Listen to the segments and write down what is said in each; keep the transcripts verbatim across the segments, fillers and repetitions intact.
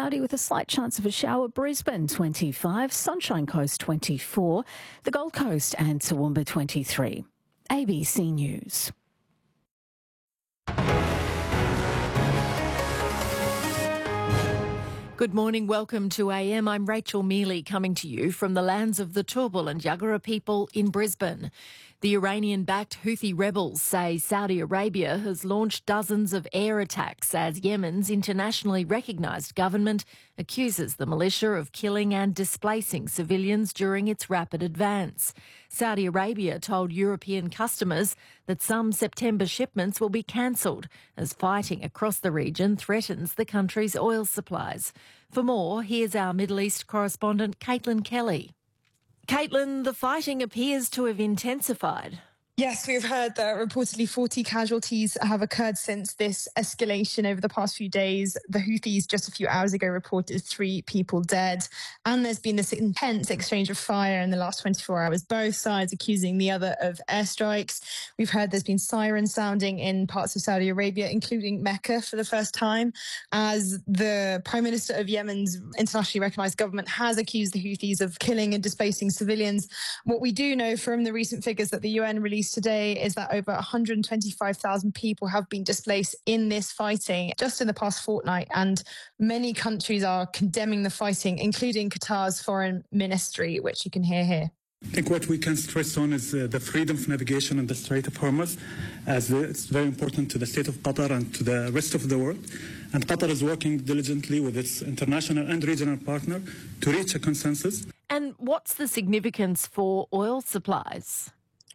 cloudy with a slight chance of a shower. Brisbane twenty-five, Sunshine Coast twenty-four, the Gold Coast and Toowoomba twenty-three. A B C News. Good morning, welcome to A M. I'm Rachel Mealy coming to you from the lands of the Turrbal and Yagara people in Brisbane. The Iranian-backed Houthi rebels say Saudi Arabia has launched dozens of air attacks as Yemen's internationally recognised government accuses the militia of killing and displacing civilians during its rapid advance. Saudi Arabia told European customers that some September shipments will be cancelled as fighting across the region threatens the country's oil supplies. For more, here's our Middle East correspondent Caitlin Kelly. Caitlin, the fighting appears to have intensified. Yes, we've heard that reportedly forty casualties have occurred since this escalation over the past few days. The Houthis just a few hours ago reported three people dead. And there's been this intense exchange of fire in the last twenty-four hours, both sides accusing the other of airstrikes. We've heard there's been sirens sounding in parts of Saudi Arabia, including Mecca for the first time, as the Prime Minister of Yemen's internationally recognised government has accused the Houthis of killing and displacing civilians. What we do know from the recent figures that the U N released today is that over one hundred twenty-five thousand people have been displaced in this fighting just in the past fortnight, and many countries are condemning the fighting, including Qatar's foreign ministry, which you can hear here. I think what we can stress on is uh, the freedom of navigation in the Strait of Hormuz, as uh, it's very important to the state of Qatar and to the rest of the world. And Qatar is working diligently with its international and regional partner to reach a consensus. And what's the significance for oil supplies?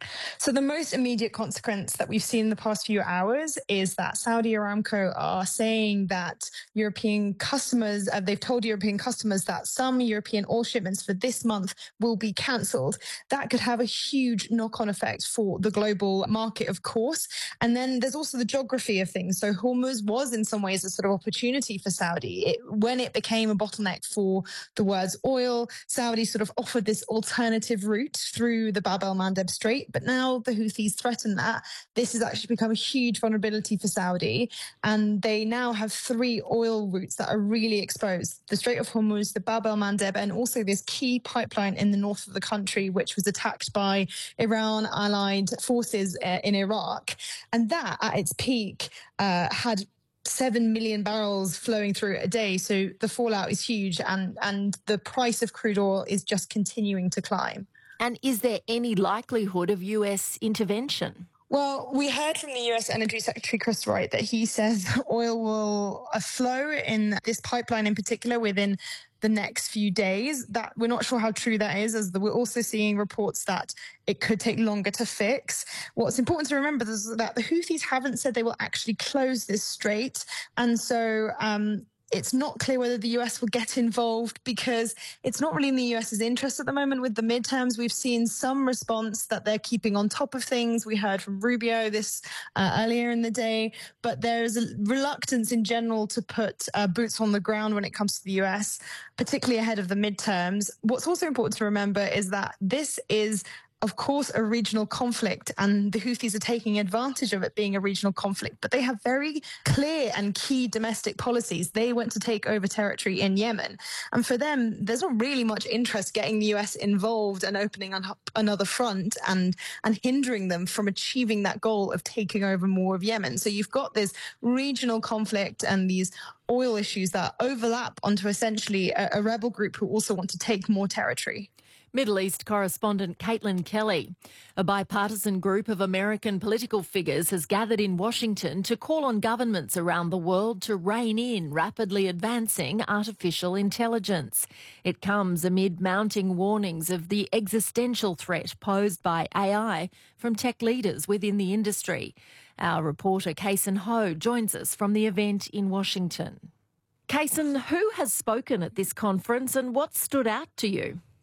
So the most immediate consequence that we've seen in the past few hours is that Saudi Aramco are saying that European customers, uh, they've told European customers that some European oil shipments for this month will be cancelled. That could have a huge knock-on effect for the global market, of course. And then there's also the geography of things. So Hormuz was in some ways a sort of opportunity for Saudi. It, when it became a bottleneck for the world's oil, Saudi sort of offered this alternative route through the Bab el-Mandeb Strait. But now the Houthis threaten that. This has actually become a huge vulnerability for Saudi. And they now have three oil routes that are really exposed. The Strait of Hormuz, the Bab el-Mandeb, and also this key pipeline in the north of the country, which was attacked by Iran-allied forces uh, in Iraq. And that, at its peak, uh, had seven million barrels flowing through it a day. So the fallout is huge, and, and the price of crude oil is just continuing to climb. And is there any likelihood of U S intervention? Well, we heard from the U S Energy Secretary Chris Wright that he says oil will flow in this pipeline in particular within the next few days. That we're not sure how true that is, as we're also seeing reports that it could take longer to fix. What's important to remember is that the Houthis haven't said they will actually close this strait. And so um, it's not clear whether the U S will get involved, because it's not really in the US's interest at the moment with the midterms. We've seen some response that they're keeping on top of things. We heard from Rubio this uh, earlier in the day, but there's a reluctance in general to put uh, boots on the ground when it comes to the U S, particularly ahead of the midterms. What's also important to remember is that this is, of course, a regional conflict, and the Houthis are taking advantage of it being a regional conflict, but they have very clear and key domestic policies. They want to take over territory in Yemen. And for them, there's not really much interest getting the U S involved and opening up another front and, and hindering them from achieving that goal of taking over more of Yemen. So you've got this regional conflict and these oil issues that overlap onto essentially a, a rebel group who also want to take more territory. Middle East correspondent Caitlin Kelly. A bipartisan group of American political figures has gathered in Washington to call on governments around the world to rein in rapidly advancing artificial intelligence. It comes amid mounting warnings of the existential threat posed by A I from tech leaders within the industry. Our reporter Kason Ho joins us from the event in Washington. Kason, who has spoken at this conference and what stood out to you?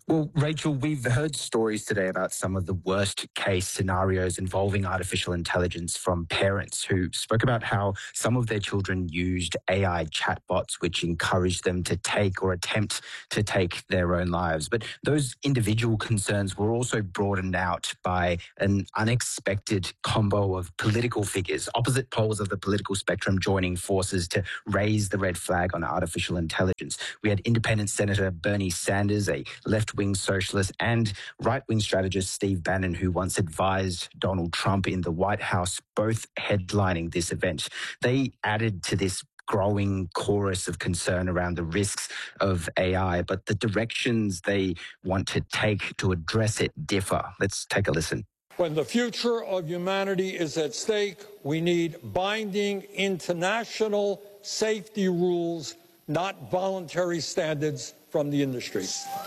Well, Rachel, we've heard stories today about some of the worst case scenarios involving artificial intelligence from parents who spoke about how some of their children used A I chatbots, which encouraged them to take or attempt to take their own lives. But those individual concerns were also broadened out by an unexpected combo of political figures, opposite poles of the political spectrum joining forces to raise the red flag on artificial intelligence. We had Independent Senator Bernie Sanders, a left-wing socialist, and right-wing strategist Steve Bannon, who once advised Donald Trump in the White House, both headlining this event. They added to this growing chorus of concern around the risks of A I, but the directions they want to take to address it differ. Let's take a listen. When the future of humanity is at stake, we need binding international safety rules, not voluntary standards from the industry.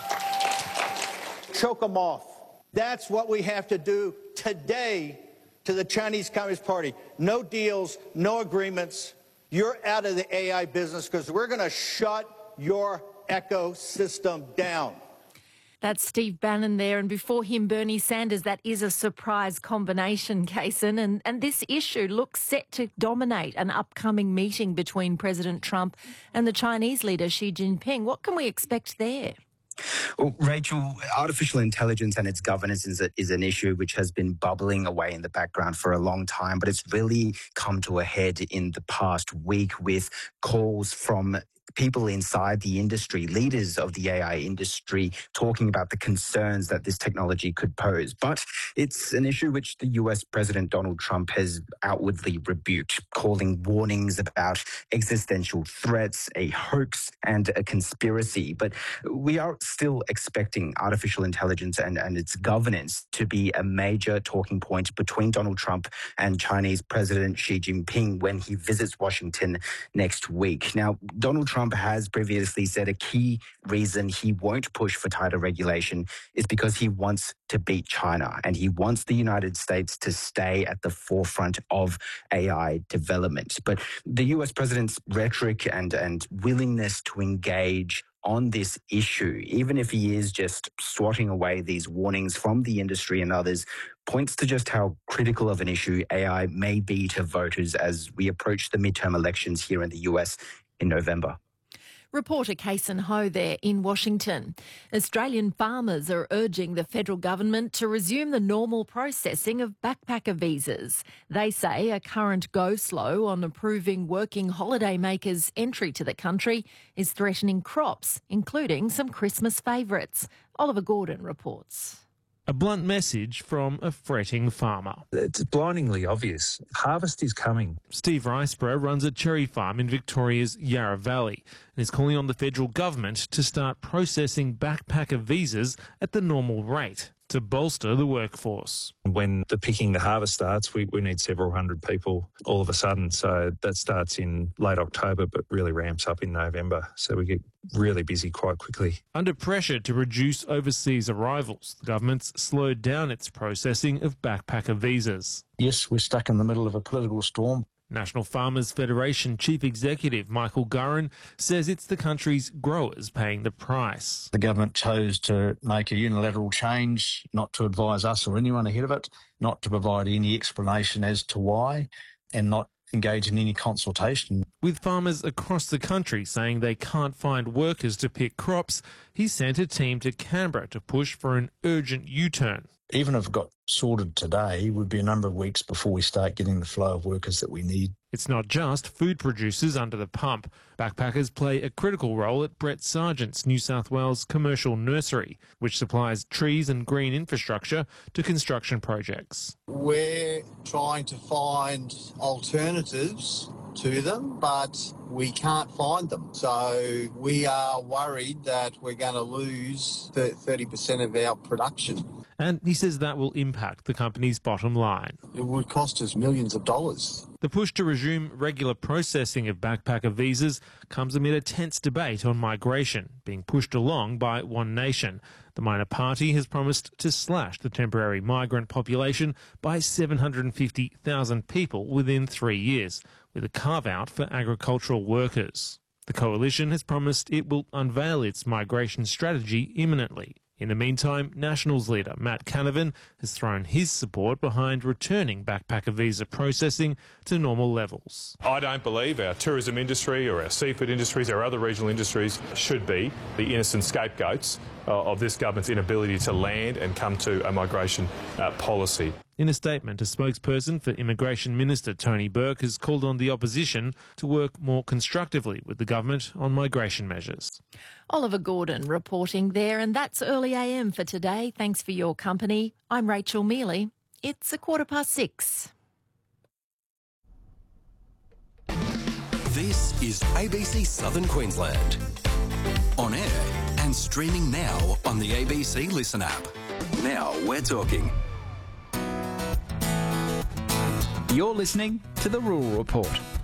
Choke them off. That's what we have to do today to the Chinese Communist Party. No deals, no agreements. You're out of the A I business because we're going to shut your ecosystem down. That's Steve Bannon there, and before him, Bernie Sanders. That is a surprise combination, Kaysen, and, and this issue looks set to dominate an upcoming meeting between President Trump and the Chinese leader Xi Jinping. What can we expect there? Well, Rachel, artificial intelligence and its governance is, a, is an issue which has been bubbling away in the background for a long time, but it's really come to a head in the past week with calls from people inside the industry, leaders of the A I industry, talking about the concerns that this technology could pose. But it's an issue which the U S President Donald Trump has outwardly rebuked, calling warnings about existential threats, a hoax, and a conspiracy. But we are still expecting artificial intelligence and, and its governance to be a major talking point between Donald Trump and Chinese President Xi Jinping when he visits Washington next week. Now, Donald Trump Trump has previously said a key reason he won't push for tighter regulation is because he wants to beat China and he wants the United States to stay at the forefront of A I development. But the U S president's rhetoric and, and willingness to engage on this issue, even if he is just swatting away these warnings from the industry and others, points to just how critical of an issue A I may be to voters as we approach the midterm elections here in the U S in November. Reporter Kaysen Ho there in Washington. Australian farmers are urging the federal government to resume the normal processing of backpacker visas. They say a current go-slow on approving working holiday makers' entry to the country is threatening crops, including some Christmas favourites. Oliver Gordon reports. A blunt message from a fretting farmer. It's blindingly obvious. Harvest is coming. Steve Riceborough runs a cherry farm in Victoria's Yarra Valley and is calling on the federal government to start processing backpacker visas at the normal rate to bolster the workforce. When the picking the harvest starts, we, we need several hundred people all of a sudden. So that starts in late October, but really ramps up in November. So we get really busy quite quickly. Under pressure to reduce overseas arrivals, the government's slowed down its processing of backpacker visas. Yes, we're stuck in the middle of a political storm. National Farmers Federation Chief Executive Michael Gurran says it's the country's growers paying the price. The government chose to make a unilateral change, not to advise us or anyone ahead of it, not to provide any explanation as to why, and not engage in any consultation. With farmers across the country saying they can't find workers to pick crops, he sent a team to Canberra to push for an urgent U-turn. Even if it got sorted today, it would be a number of weeks before we start getting the flow of workers that we need. It's not just food producers under the pump. Backpackers play a critical role at Brett Sargent's New South Wales commercial nursery, which supplies trees and green infrastructure to construction projects. We're trying to find alternatives to them, but we can't find them. So we are worried that we're going to lose thirty percent of our production. And he says that will impact the company's bottom line. It would cost us millions of dollars. The push to resume regular processing of backpacker visas comes amid a tense debate on migration, being pushed along by One Nation. The minor party has promised to slash the temporary migrant population by seven hundred fifty thousand people within three years, with a carve-out for agricultural workers. The coalition has promised it will unveil its migration strategy imminently. In the meantime, Nationals leader Matt Canavan has thrown his support behind returning backpacker visa processing to normal levels. I don't believe our tourism industry or our seafood industries, our other regional industries should be the innocent scapegoats uh, of this government's inability to land and come to a migration uh, policy. In a statement, a spokesperson for Immigration Minister Tony Burke has called on the opposition to work more constructively with the government on migration measures. Oliver Gordon reporting there, and that's Early A M for today. Thanks for your company. I'm Rachel Mealy. It's a quarter past six. This is A B C Southern Queensland. On air and streaming now on the A B C Listen app. Now we're talking. You're listening to the Rural Report.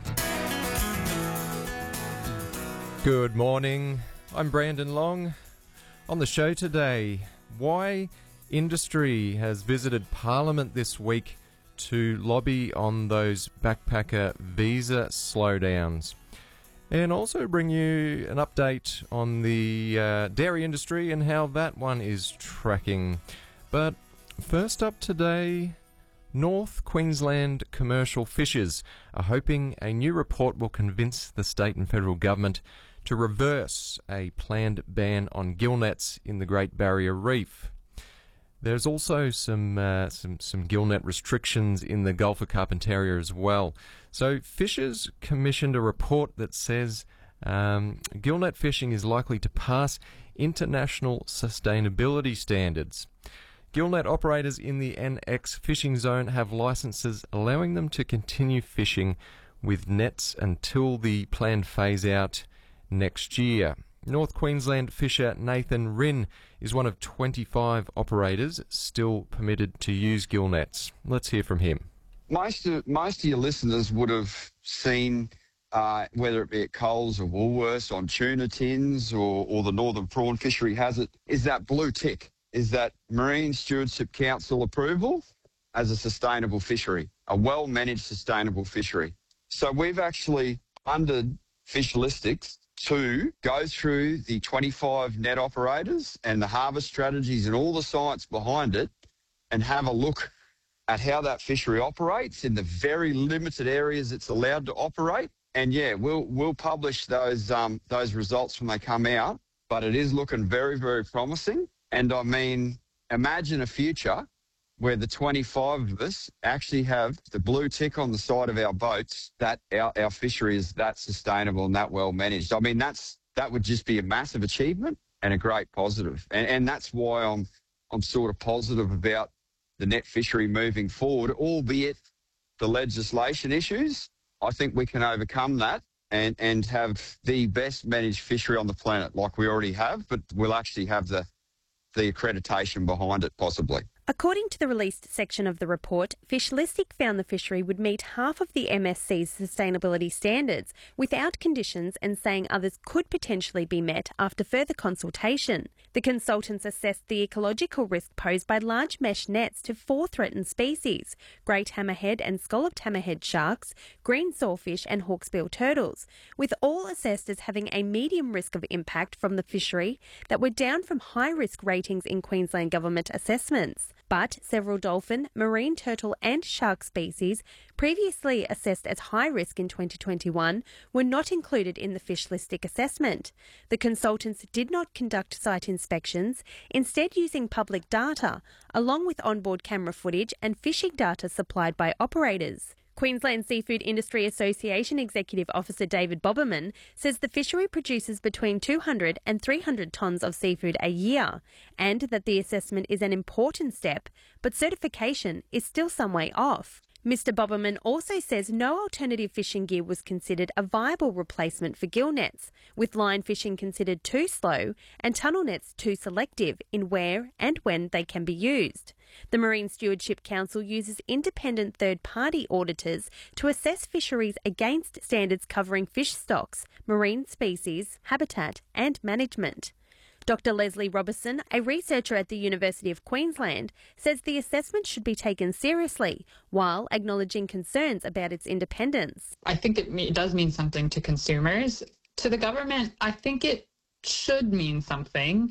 Good morning. I'm Brandon Long. On the show today, why industry has visited Parliament this week to lobby on those backpacker visa slowdowns. And also bring you an update on the uh, dairy industry and how that one is tracking. But first up today, North Queensland commercial fishers are hoping a new report will convince the state and federal government to reverse a planned ban on gill nets in the Great Barrier Reef. There's also some uh, some some gill net restrictions in the Gulf of Carpentaria as well. So fishers commissioned a report that says um, gill net fishing is likely to pass international sustainability standards. Gillnet operators in the N X fishing zone have licences allowing them to continue fishing with nets until the planned phase-out next year. North Queensland fisher Nathan Rinn is one of twenty-five operators still permitted to use gill nets. Let's hear from him. Most of, most of your listeners would have seen, uh, whether it be at Coles or Woolworths, on tuna tins or, or the Northern Prawn Fishery has it, is that blue tick. Is that Marine Stewardship Council approval as a sustainable fishery, a well-managed sustainable fishery. So we've actually funded Fishlistics to go through the twenty-five net operators and the harvest strategies and all the science behind it and have a look at how that fishery operates in the very limited areas it's allowed to operate. And yeah, we'll we'll publish those um, those results when they come out, but it is looking very, very promising. And I mean, imagine a future where the twenty-five of us actually have the blue tick on the side of our boats that our, our fishery is that sustainable and that well managed. I mean, that's that would just be a massive achievement and a great positive. And, and that's why I'm I'm sort of positive about the net fishery moving forward, albeit the legislation issues. I think we can overcome that and, and have the best managed fishery on the planet like we already have, but we'll actually have the the accreditation behind it possibly. According to the released section of the report, Fishlistic found the fishery would meet half of the M S C's sustainability standards without conditions and saying others could potentially be met after further consultation. The consultants assessed the ecological risk posed by large mesh nets to four threatened species: great hammerhead and scalloped hammerhead sharks, green sawfish and hawksbill turtles, with all assessed as having a medium risk of impact from the fishery that were down from high risk ratings in Queensland Government assessments. But several dolphin, marine turtle and shark species previously assessed as high risk in twenty twenty-one were not included in the Fishlistic assessment. The consultants did not conduct site inspections, instead using public data, along with onboard camera footage and fishing data supplied by operators. Queensland Seafood Industry Association Executive Officer David Boberman says the fishery produces between two hundred and three hundred tonnes of seafood a year, and that the assessment is an important step, but certification is still some way off. Mister Boberman also says no alternative fishing gear was considered a viable replacement for gill nets, with line fishing considered too slow and tunnel nets too selective in where and when they can be used. The Marine Stewardship Council uses independent third-party auditors to assess fisheries against standards covering fish stocks, marine species, habitat and management. Doctor Leslie Robertson, a researcher at the University of Queensland, says the assessment should be taken seriously while acknowledging concerns about its independence. I think it, it does mean something to consumers. To the government, I think it should mean something.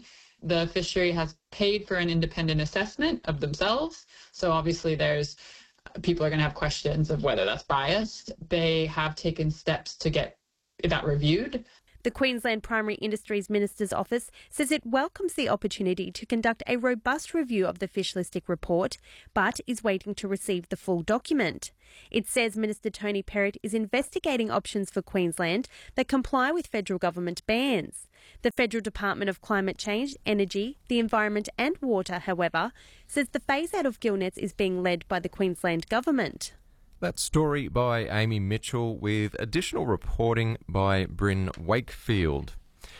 The fishery has paid for an independent assessment of themselves. So obviously there's people are going to have questions of whether that's biased. They have taken steps to get that reviewed. The Queensland Primary Industries Minister's Office says it welcomes the opportunity to conduct a robust review of the Fishlistic report, but is waiting to receive the full document. It says Minister Tony Perrott is investigating options for Queensland that comply with federal government bans. The Federal Department of Climate Change, Energy, the Environment and Water, however, says the phase-out of gill nets is being led by the Queensland Government. That story by Amy Mitchell with additional reporting by Bryn Wakefield.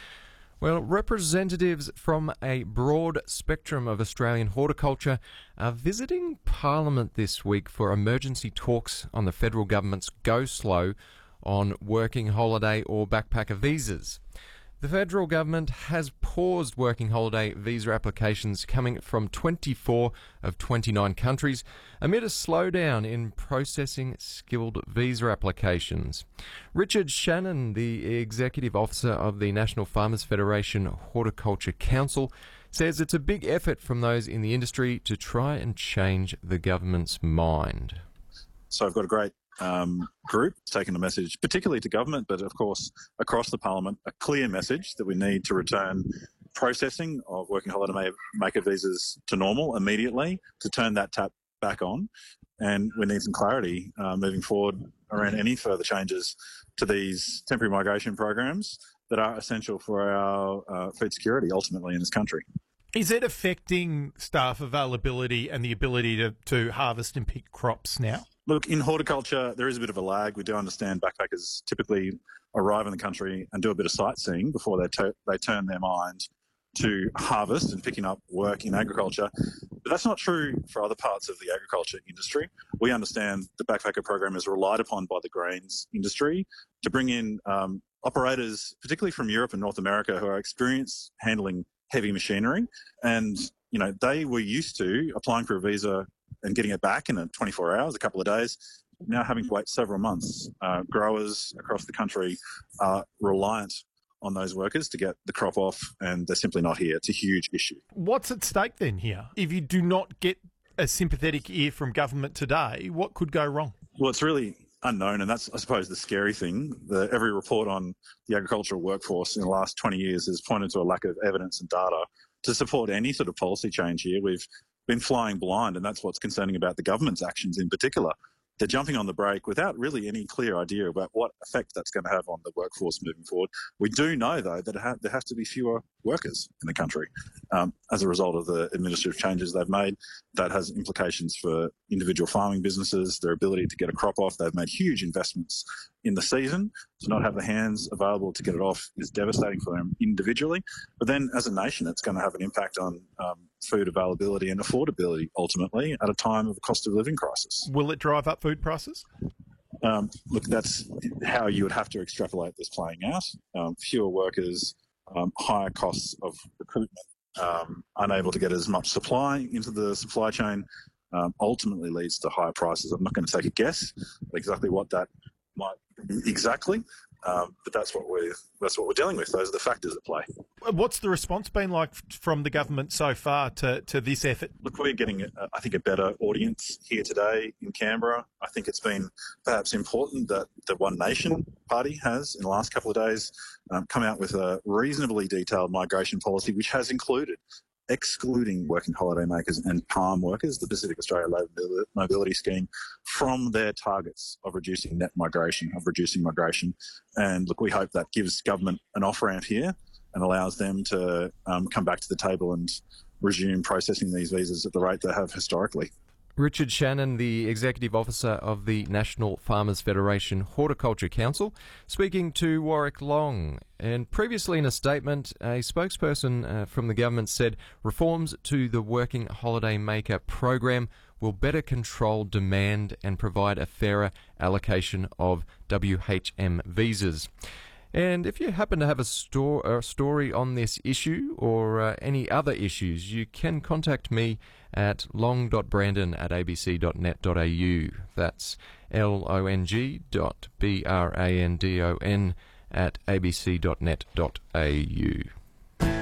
Well, representatives from a broad spectrum of Australian horticulture are visiting Parliament this week for emergency talks on the federal government's go slow on working holiday or backpacker visas. The federal government has paused working holiday visa applications coming from twenty-four of twenty-nine countries amid a slowdown in processing skilled visa applications. Richard Shannon, the Executive Officer of the National Farmers Federation Horticulture Council, says it's a big effort from those in the industry to try and change the government's mind. So I've got a great Um, group taking a message, particularly to government, but of course across the parliament, a clear message that we need to return processing of working holiday maker visas to normal immediately, to turn that tap back on, and we need some clarity uh, moving forward around any further changes to these temporary migration programs that are essential for our uh, food security ultimately in this country. Is it affecting staff availability and the ability to, to harvest and pick crops now? Look, in horticulture, there is a bit of a lag. We do understand backpackers typically arrive in the country and do a bit of sightseeing before they, to- they turn their mind to harvest and picking up work in agriculture. But that's not true for other parts of the agriculture industry. We understand the backpacker program is relied upon by the grains industry to bring in um, operators, particularly from Europe and North America, who are experienced handling heavy machinery. And, you know, they were used to applying for a visa and getting it back in twenty-four hours, a couple of days, now having to wait several months. Uh, growers across the country are reliant on those workers to get the crop off, and they're simply not here. It's a huge issue. What's at stake then here? If you do not get a sympathetic ear from government today, what could go wrong? Well, it's really unknown, and that's, I suppose, the scary thing. The, every report on the agricultural workforce in the last twenty years has pointed to a lack of evidence and data to support any sort of policy change here. We've been flying blind, and that's what's concerning about the government's actions in particular. They're jumping on the brake without really any clear idea about what effect that's going to have on the workforce moving forward. We do know, though, that it ha- there has to be fewer workers in the country um, as a result of the administrative changes they've made. That has implications for individual farming businesses, their ability to get a crop off. They've made huge investments in the season. To not have the hands available to get it off is devastating for them individually. But then as a nation, it's going to have an impact on um, food availability and affordability ultimately at a time of a cost of living crisis. Will it drive up food prices? Um, look, that's how you would have to extrapolate this playing out. Um, fewer workers, um, higher costs of recruitment, um, unable to get as much supply into the supply chain, um, ultimately leads to higher prices. I'm not going to take a guess at exactly what that might be exactly, um, but that's what we're that's what we're dealing with. Those are the factors at play. What's the response been like from the government so far to, to this effort? Look, we're getting, uh, I think, a better audience here today in Canberra. I think it's been perhaps important that the One Nation Party has, in the last couple of days, um, come out with a reasonably detailed migration policy, which has included excluding working holiday makers and palm workers, the Pacific Australia Labour Mobility Scheme, from their targets of reducing net migration, of reducing migration. And look, we hope that gives government an off-ramp here and allows them to um, come back to the table and resume processing these visas at the rate they have historically. Richard Shannon, the Executive Officer of the National Farmers Federation Horticulture Council, speaking to Warwick Long. And previously in a statement, a spokesperson uh, from the government said reforms to the Working Holiday Maker program will better control demand and provide a fairer allocation of W H M visas. And if you happen to have a, sto- a story on this issue or uh, any other issues, you can contact me at long dot brandon at a b c dot net dot a u. That's L O N G dot B R A N D O N at a b c dot net dot a u.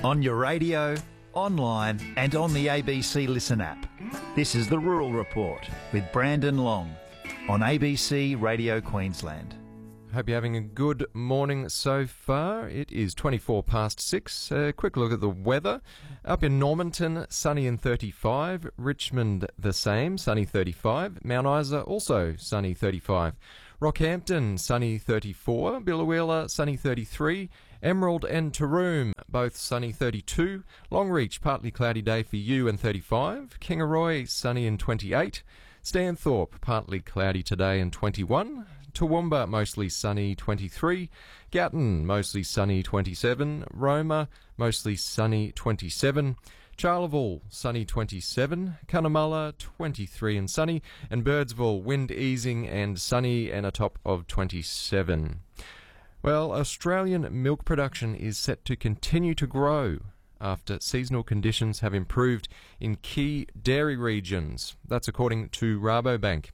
On your radio, online and on the A B C Listen app. This is The Rural Report with Brandon Long on A B C Radio Queensland. Hope you're having a good morning so far. It is twenty-four past six. A quick look at the weather. Up in Normanton, sunny and thirty-five. Richmond, the same, sunny thirty-five. Mount Isa, also sunny thirty-five. Rockhampton, sunny thirty-four. Biloela, sunny thirty-three. Emerald and Taroom, both sunny thirty-two. Longreach, partly cloudy day for you and thirty-five. Kingaroy, sunny and twenty-eight. Stanthorpe, partly cloudy today and twenty-one. Toowoomba, mostly sunny, twenty-three. Gatton, mostly sunny, twenty-seven. Roma, mostly sunny, twenty-seven. Charleville, sunny, twenty-seven. Cunnamulla, twenty-three and sunny. And Birdsville, wind easing and sunny and a top of twenty-seven. Well, Australian milk production is set to continue to grow after seasonal conditions have improved in key dairy regions. That's according to Rabobank.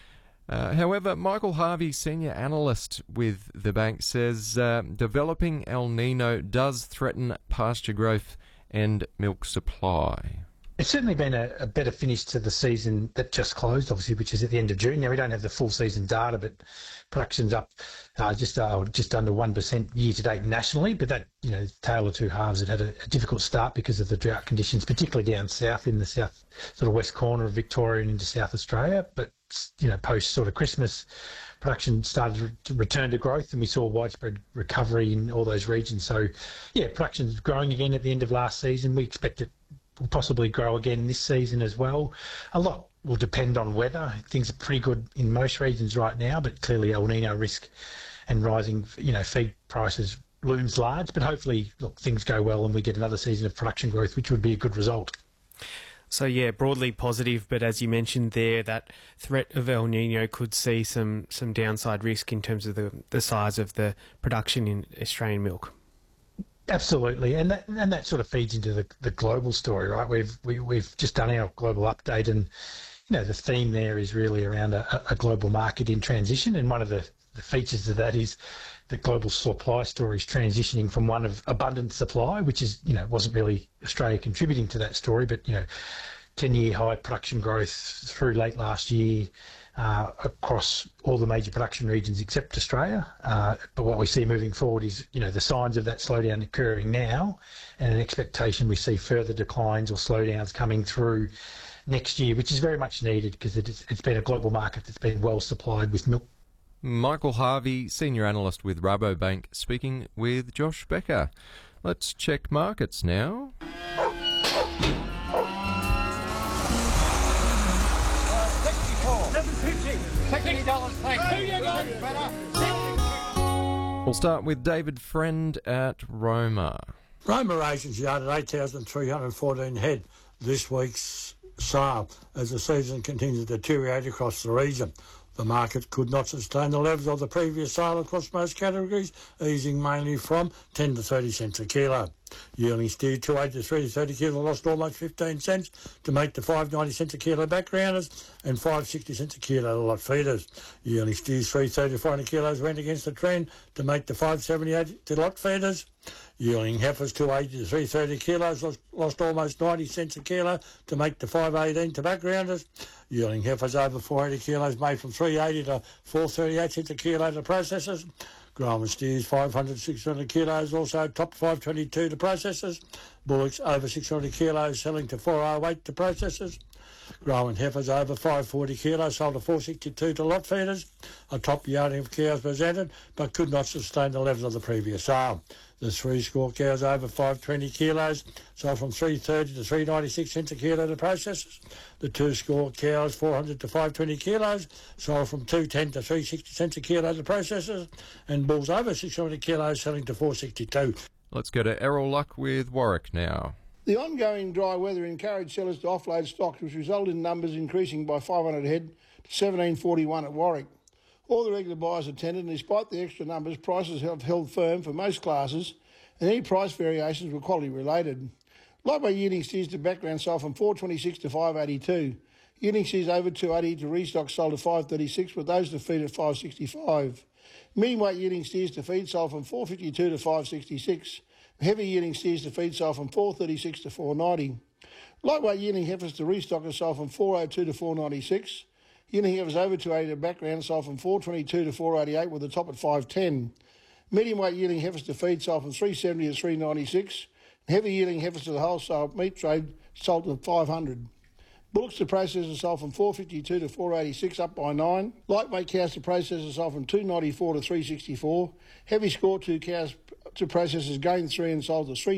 Uh, however, Michael Harvey, senior analyst with the bank, says uh, developing El Nino does threaten pasture growth and milk supply. It's certainly been a, a better finish to the season that just closed, obviously, which is at the end of June. Now, we don't have the full season data, but production's up uh, just uh, just under one percent year-to-date nationally. But that, you know, tale of two halves, it had a, a difficult start because of the drought conditions, particularly down south in the south, sort of west corner of Victoria and into South Australia. But, you know, post sort of Christmas, production started to return to growth and we saw widespread recovery in all those regions. So, yeah, production's growing again at the end of last season. We expect it will possibly grow again this season as well. A lot will depend on weather. Things are pretty good in most regions right now, but clearly El Nino risk and rising, you know, feed prices looms large. But hopefully, look, things go well and we get another season of production growth, which would be a good result. So, yeah, broadly positive, but as you mentioned there, that threat of El Nino could see some, some downside risk in terms of the, the size of the production in Australian milk. Absolutely, and that and that sort of feeds into the, the global story, right? We've we, we've just done our global update, and you know the theme there is really around a, a global market in transition, and one of the, the features of that is the global supply story is transitioning from one of abundant supply, which is you know wasn't really Australia contributing to that story, but you know ten-year high production growth through late last year. Uh, across all the major production regions except Australia. Uh, but what we see moving forward is, you know, the signs of that slowdown occurring now and an expectation we see further declines or slowdowns coming through next year, which is very much needed because it's, it's been a global market that's been well supplied with milk. Michael Harvey, senior analyst with Rabobank, speaking with Josh Becker. Let's check markets now. We'll start with David Friend at Roma. Roma Rations yarded eight thousand three hundred fourteen head this week's sale as the season continues to deteriorate across the region. The market could not sustain the levels of the previous sale across most categories, easing mainly from ten to thirty cents a kilo. Yearling steer two eighty-three to thirty kilo lost almost fifteen cents to make the five ninety cents a kilo backgrounders and five sixty cents a kilo lot feeders. Yearling steers three thirty to four hundred kilos went against the trend to make the five seventy-eight to lot feeders. Yearling heifers two eighty to three thirty kilos lost, lost almost ninety cents a kilo to make the five eighteen to backgrounders. Yearling heifers over four hundred kilos made from three eighty to four thirty-eight cents a kilo to processors. Growing steers five hundred to six hundred kilos also top five twenty-two to processors. Bullocks over six hundred kilos selling to four oh eight to processors. Growing heifers over five forty kilos sold to four sixty-two to lot feeders. A top yarding of cows was added but could not sustain the levels of the previous sale. The three score cows over five twenty kilos sold from three thirty to three ninety-six cents a kilo to processors. The two score cows four hundred to five twenty kilos sold from two ten to three sixty cents a kilo to processors. And bulls over six hundred kilos selling to four sixty-two. Let's go to Errol Luck with Warwick now. The ongoing dry weather encouraged sellers to offload stocks, which resulted in numbers increasing by five hundred head to seventeen forty-one at Warwick. All the regular buyers attended, and despite the extra numbers, prices have held firm for most classes, and any price variations were quality related. Lightweight yielding steers to background sold from four twenty-six to five eighty-two. Yielding steers over two eighty to restock sold to five thirty-six, with those to feed at five sixty-five. Medium weight yielding steers to feed sold from four fifty-two to five sixty-six. Heavy yielding steers to feed sold from four thirty-six to four ninety. Lightweight yielding heifers to restock are sold from four oh two to four ninety-six. Yielding heifers over two eighty to background sold from four twenty-two to four eighty-eight with the top at five ten. Medium weight yielding heifers to feed sold from three seventy to three ninety-six. Heavy yielding heifers to the wholesale meat trade sold at five hundred. Bullocks to processors sold from four fifty-two to four eighty-six, up by nine. Lightweight cows to processors sold from two ninety-four to three sixty-four. Heavy score two cows to processors gained three and sold to three